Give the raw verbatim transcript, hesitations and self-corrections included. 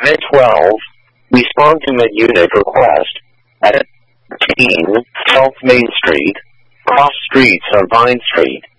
At twelve, respond to mid-unit request. At thirteen, South Main Street, cross streets on Vine Street.